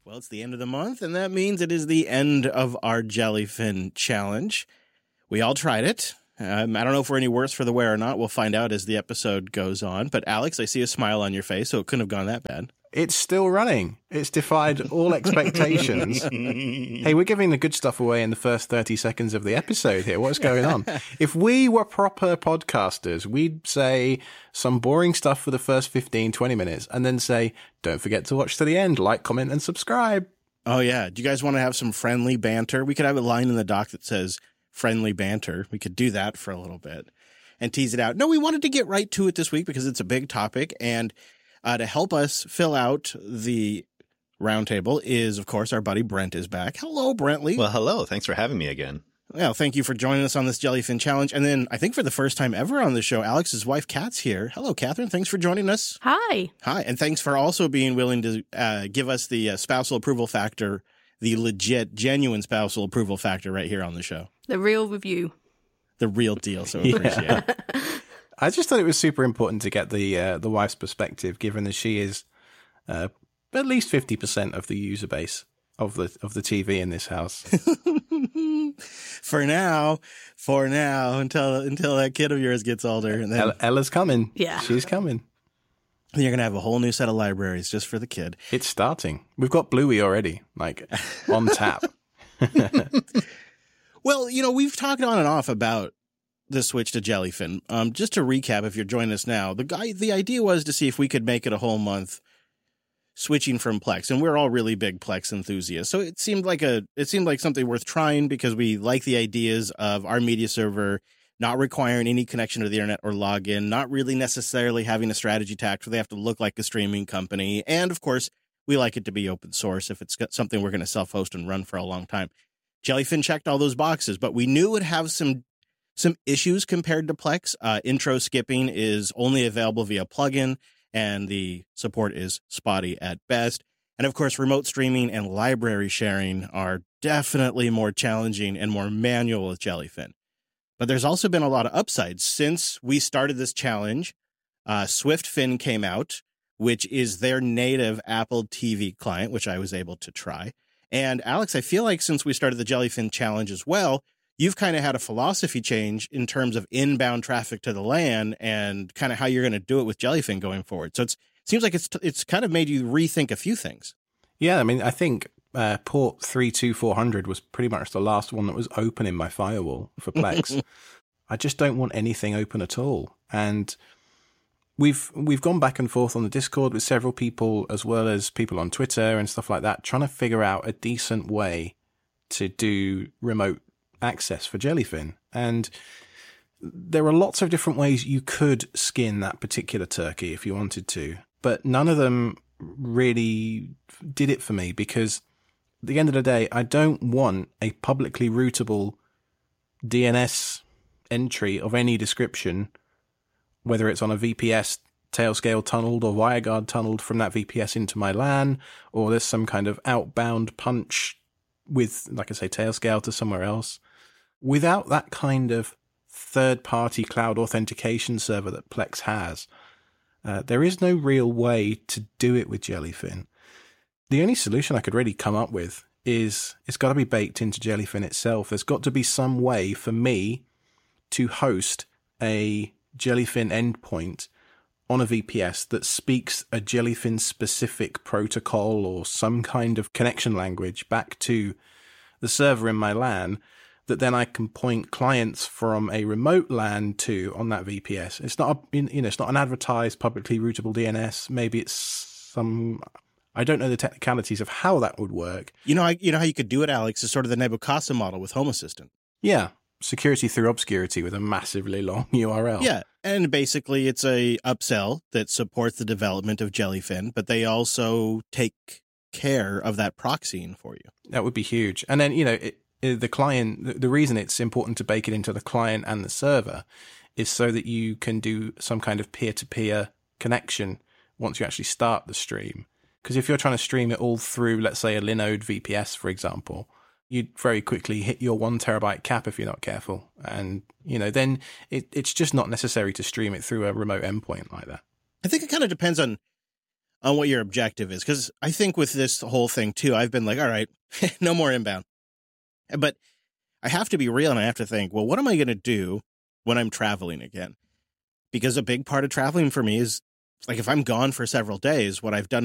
Well, it's the end of the month, and that means it is the end of our Jellyfin Challenge. We all tried it. I don't know if we're any worse for the wear or not. We'll find out as the episode goes on. But Alex, I see a smile on your face, so it couldn't have gone that bad. It's still running. It's defied all expectations. Hey, we're giving the good stuff away in the first 30 seconds of the episode here. What's going on? If we were proper podcasters, we'd say some boring stuff for the first 15, 20 minutes and then say, don't forget to watch to the end, like, comment, and subscribe. Oh, yeah. Do you guys want to have some friendly banter? We could have a line in the doc that says friendly banter. We could do that for a little bit and tease it out. No, we wanted to get right to it this week because it's a big topic, and to help us fill out the roundtable is, of course, our buddy Brent is back. Hello, Brentley. Well, hello. Thanks for having me again. Well, thank you for joining us on this Jellyfin Challenge. And then I think for the first time ever on the show, Alex's wife, Kat's here. Hello, Catherine. Thanks for joining us. Hi. Hi. And thanks for also being willing to give us the spousal approval factor, the legit, genuine spousal approval factor right here on the show. The real review. The real deal. So appreciate it. I just thought it was super important to get the wife's perspective, given that she is at least 50% of the user base of the TV in this house. For now, until that kid of yours gets older, and then Ella's coming. Yeah, she's coming. You're gonna have a whole new set of libraries just for the kid. It's starting. We've got Bluey already, like on tap. Well, we've talked on and off about the switch to Jellyfin. Just to recap, if you're joining us now, the idea was to see if we could make it a whole month switching from Plex, and we're all really big Plex enthusiasts. So it seemed like something worth trying because we like the ideas of our media server not requiring any connection to the internet or login, not really necessarily having a strategy tack where they have to look like a streaming company, and of course, we like it to be open source if it's got something we're going to self-host and run for a long time. Jellyfin checked all those boxes, but we knew it would have some issues compared to Plex. Intro skipping is only available via plugin, and the support is spotty at best. And of course, remote streaming and library sharing are definitely more challenging and more manual with Jellyfin. But there's also been a lot of upsides. Since we started this challenge, SwiftFin came out, which is their native Apple TV client, which I was able to try. And Alex, I feel like since we started the Jellyfin Challenge as well, you've kind of had a philosophy change in terms of inbound traffic to the LAN and kind of how you're going to do it with Jellyfin going forward. So it seems like it's kind of made you rethink a few things. Yeah, I mean, I think port 32400 was pretty much the last one that was open in my firewall for Plex. I just don't want anything open at all. And we've gone back and forth on the Discord with several people, as well as people on Twitter and stuff like that, trying to figure out a decent way to do remote access for Jellyfin. And there are lots of different ways you could skin that particular turkey if you wanted to, but none of them really did it for me, because at the end of the day, I don't want a publicly routable DNS entry of any description, whether it's on a VPS Tailscale tunneled or WireGuard tunneled from that VPS into my LAN, or there's some kind of outbound punch with, like I say, Tailscale to somewhere else. Without that kind of third-party cloud authentication server that Plex has, there is no real way to do it with Jellyfin. The only solution I could really come up with is it's got to be baked into Jellyfin itself. There's got to be some way for me to host a Jellyfin endpoint on a VPS that speaks a Jellyfin-specific protocol or some kind of connection language back to the server in my LAN that then I can point clients from a remote LAN to on that VPS. It's not it's not an advertised publicly routable DNS. Maybe it's some, I don't know the technicalities of how that would work. You know how you could do it, Alex, is sort of the Nebuchadnezzar model with Home Assistant. Yeah. Security through obscurity with a massively long URL. Yeah. And basically it's a upsell that supports the development of Jellyfin, but they also take care of that proxying for you. That would be huge. And then, the client, the reason it's important to bake it into the client and the server is so that you can do some kind of peer-to-peer connection once you actually start the stream. Because if you're trying to stream it all through, let's say, a Linode VPS, for example, you'd very quickly hit your 1 terabyte cap if you're not careful. And, then it's just not necessary to stream it through a remote endpoint like that. I think it kind of depends on on what your objective is. Because I think with this whole thing, too, I've been like, all right, no more inbound. But I have to be real and I have to think, well, what am I going to do when I'm traveling again? Because a big part of traveling for me is, like, if I'm gone for several days, what I've done